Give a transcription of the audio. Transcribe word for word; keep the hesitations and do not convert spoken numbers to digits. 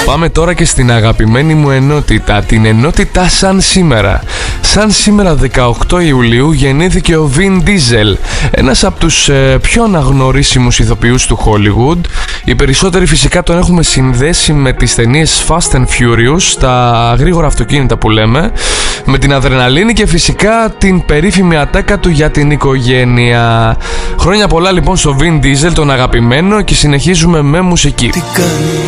Πάμε τώρα και στην αγαπημένη μου ενότητα, την ενότητα Σαν Σήμερα. Σαν σήμερα δεκαοκτώ Ιουλίου γεννήθηκε ο Vin Diesel, ένας από τους ε, πιο αναγνωρίσιμους ηθοποιούς του Hollywood. Οι περισσότεροι φυσικά τον έχουμε συνδέσει με τις ταινίες Fast and Furious, τα γρήγορα αυτοκίνητα που λέμε, με την αδρεναλίνη και φυσικά την περίφημη ατάκα του για την οικογένεια. Χρόνια πολλά λοιπόν στο Vin Diesel, τον αγαπημένο, και συνεχίζουμε με μουσική. Τι κάνει